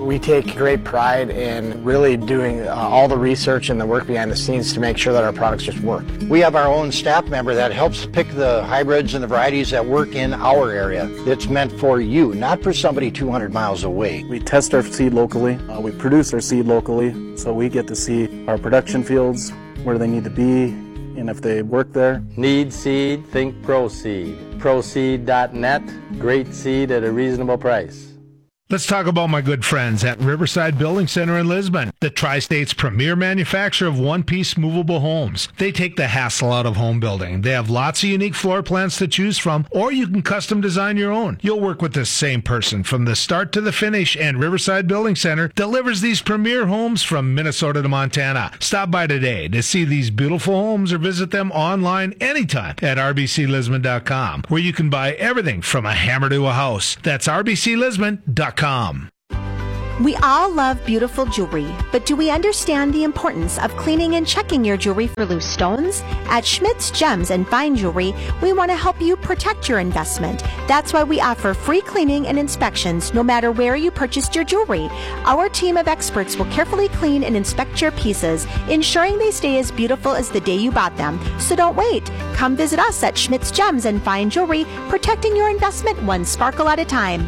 We take great pride in really doing all the research and the work behind the scenes to make sure that our products just work. We have our own staff member that helps pick the hybrids and the varieties that work in our area. It's meant for you, not for somebody 200 miles away. We test our seed locally. We produce our seed locally, so we get to see our production fields, where they need to be, and if they work there. Need seed? Think ProSeed. ProSeed.net. Great seed at a reasonable price. Let's talk about my good friends at Riverside Building Center in Lisbon, the Tri-State's premier manufacturer of one-piece movable homes. They take the hassle out of home building. They have lots of unique floor plans to choose from, or you can custom design your own. You'll work with the same person from the start to the finish, and Riverside Building Center delivers these premier homes from Minnesota to Montana. Stop by today to see these beautiful homes or visit them online anytime at rbclisbon.com, where you can buy everything from a hammer to a house. That's rbclisbon.com. We all love beautiful jewelry, but do we understand the importance of cleaning and checking your jewelry for loose stones? At Schmidt's Gems and Fine Jewelry, we want to help you protect your investment. That's why we offer free cleaning and inspections no matter where you purchased your jewelry. Our team of experts will carefully clean and inspect your pieces, ensuring they stay as beautiful as the day you bought them. So don't wait. Come visit us at Schmidt's Gems and Fine Jewelry, protecting your investment one sparkle at a time.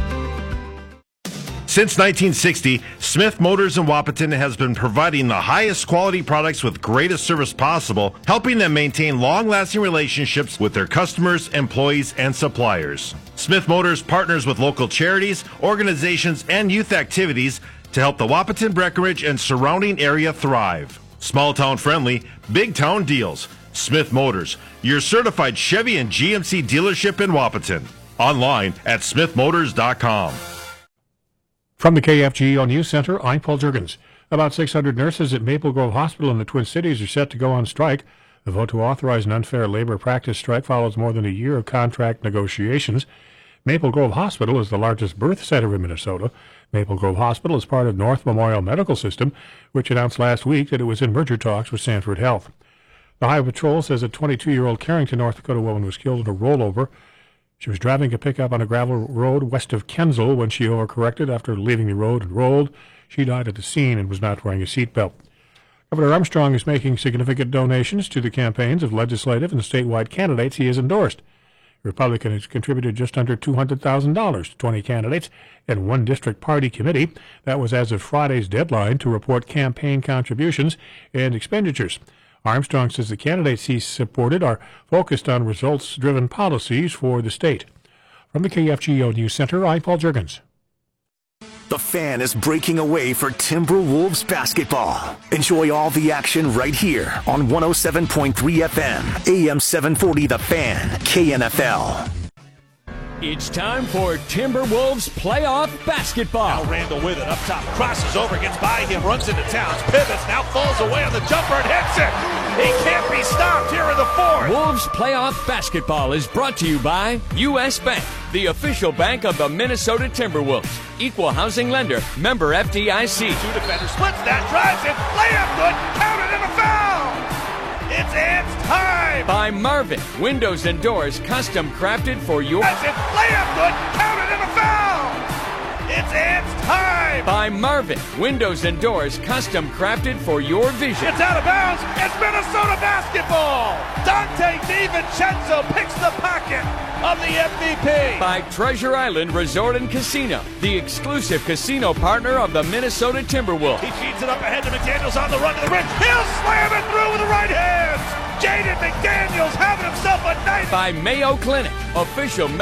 Since 1960, Smith Motors in Wahpeton has been providing the highest quality products with greatest service possible, helping them maintain long-lasting relationships with their customers, employees, and suppliers. Smith Motors partners with local charities, organizations, and youth activities to help the Wahpeton, Breckenridge, and surrounding area thrive. Small-town friendly, big-town deals. Smith Motors, your certified Chevy and GMC dealership in Wahpeton. Online at smithmotors.com. From the KFGO News Center, I'm Paul Jurgens. About 600 nurses at Maple Grove Hospital in the Twin Cities are set to go on strike. The vote to authorize an unfair labor practice strike follows more than a year of contract negotiations. Maple Grove Hospital is the largest birth center in Minnesota. Maple Grove Hospital is part of North Memorial Medical System, which announced last week that it was in merger talks with Sanford Health. The Highway Patrol says a 22-year-old Carrington, North Dakota woman was killed in a rollover. She was driving a pickup on a gravel road west of Kensal when she overcorrected after leaving the road and rolled. She died at the scene and was not wearing a seatbelt. Governor Armstrong is making significant donations to the campaigns of legislative and statewide candidates he has endorsed. The Republican has contributed just under $200,000 to 20 candidates and one district party committee. That was as of Friday's deadline to report campaign contributions and expenditures. Armstrong says the candidates he supported are focused on results-driven policies for the state. From the KFGO News Center, I'm Paul Jurgens. The Fan is breaking away for Timberwolves basketball. Enjoy all the action right here on 107.3 FM, AM 740 The Fan, KNFL. It's time for Timberwolves playoff basketball. Now Randall with it, up top, crosses over, gets by him, runs into Towns, pivots, now falls away on the jumper and hits it. He can't be stopped here in the fourth. Wolves playoff basketball is brought to you by U.S. Bank, the official bank of the Minnesota Timberwolves. Equal housing lender, member FDIC. Two defenders, splits that, drives it, layup good, counted and a foul. It's Ants time! By Marvin, windows and doors custom crafted for your... That's it, layup good, counted and a foul! It's Ants time! By Marvin, windows and doors custom crafted for your vision. It's out of bounds, it's Minnesota basketball! Dante DiVincenzo picks the pocket of the MVP! By Treasure Island Resort and Casino, the exclusive casino partner of the Minnesota Timberwolves. He feeds it up ahead to McDaniels on the run to the rim. He'll slam it through with the right hand! Jaden McDaniels having himself a night! By Mayo Clinic, official